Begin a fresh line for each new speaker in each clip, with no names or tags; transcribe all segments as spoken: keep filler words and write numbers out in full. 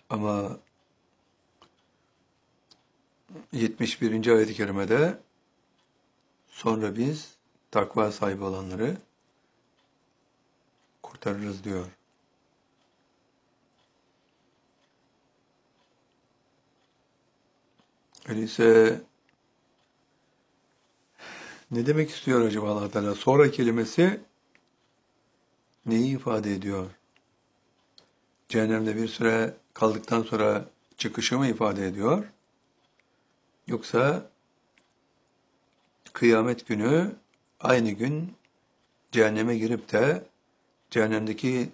Ama yetmiş birinci ayet-i kerimede sonra biz takva sahibi olanları kurtarırız diyor. Öyleyse ne demek istiyor acaba Allah Teala? Sonra kelimesi neyi ifade ediyor? Cehennemde bir süre kaldıktan sonra çıkışı mı ifade ediyor? Yoksa kıyamet günü aynı gün cehenneme girip de cehennemdeki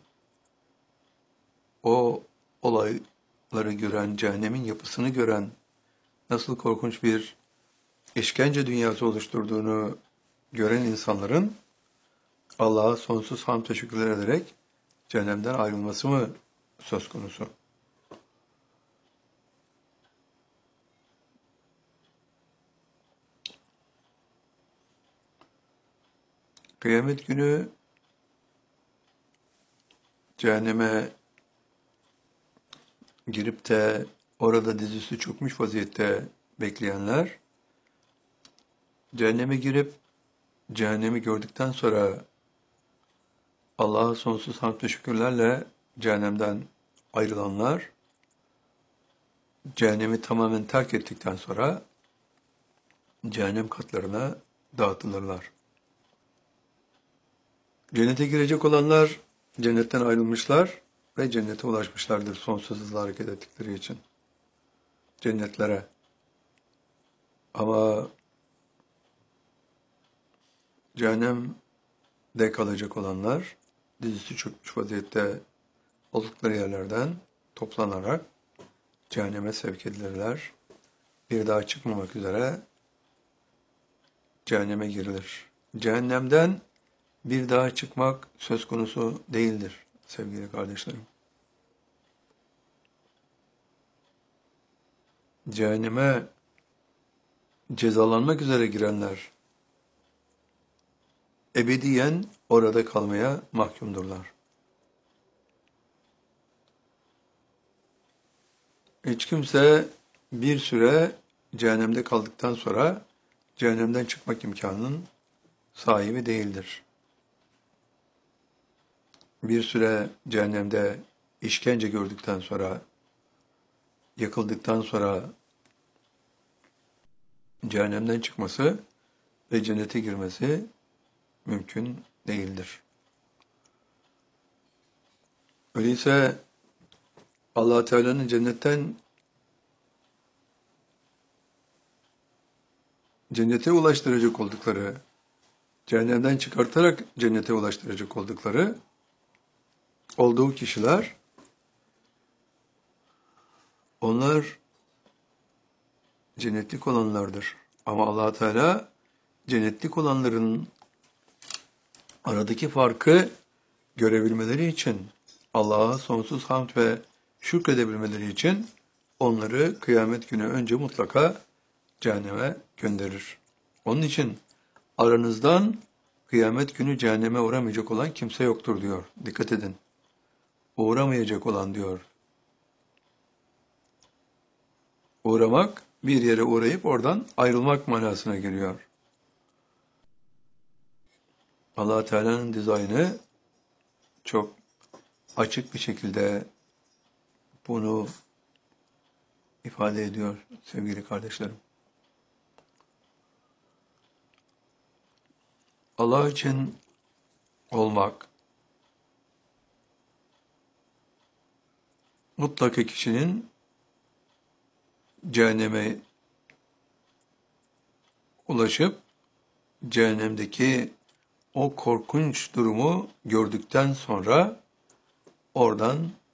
o olayları gören, cehennemin yapısını gören, nasıl korkunç bir işkence dünyası oluşturduğunu gören insanların Allah'a sonsuz hamd ve şükürler ederek cehennemden ayrılması mı söz konusu? Kıyamet günü cehenneme girip de orada dizüstü çökmüş vaziyette bekleyenler, cehenneme girip cehennemi gördükten sonra Allah'a sonsuz hamd ve şükürlerle cehennemden ayrılanlar, cehennemi tamamen terk ettikten sonra cehennem katlarına dağıtılırlar. Cennete girecek olanlar cennetten ayrılmışlar ve cennete ulaşmışlardır sonsuz hızla hareket ettikleri için. Cennetlere. Ama cehennemde kalacak olanlar dizüstü çökmüş vaziyette oldukları yerlerden toplanarak cehenneme sevk edilirler. Bir daha çıkmamak üzere cehenneme girilir. Cehennemden bir daha çıkmak söz konusu değildir sevgili kardeşlerim. Cehenneme cezalanmak üzere girenler ebediyen orada kalmaya mahkumdurlar. Hiç kimse bir süre cehennemde kaldıktan sonra cehennemden çıkmak imkanının sahibi değildir. Bir süre cehennemde işkence gördükten sonra, yakıldıktan sonra cehennemden çıkması ve cennete girmesi mümkün değildir. Öyleyse Allah Teala'nın cennetten cennete ulaştıracak oldukları, cehennemden çıkartarak cennete ulaştıracak oldukları olduğu kişiler, onlar cennetlik olanlardır. Ama Allah Teala cennetlik olanların aradaki farkı görebilmeleri için, Allah'a sonsuz hamd ve şükredebilmeleri için onları kıyamet günü önce mutlaka cehenneme gönderir. Onun için aranızdan kıyamet günü cehenneme uğramayacak olan kimse yoktur diyor. Dikkat edin. Uğramayacak olan diyor. Uğramak, bir yere uğrayıp oradan ayrılmak manasına geliyor. Allah Teala'nın dizaynı çok açık bir şekilde bunu ifade ediyor sevgili kardeşlerim. Allah için olmak mutlaka kişinin cehenneme ulaşıp cehennemdeki o korkunç durumu gördükten sonra oradan